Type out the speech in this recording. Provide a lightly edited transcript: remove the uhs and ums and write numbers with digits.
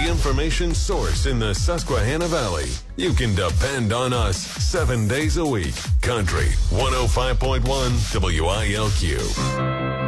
the information source in the Susquehanna Valley. You can depend on us 7 days a week. Country 105.1 WILQ.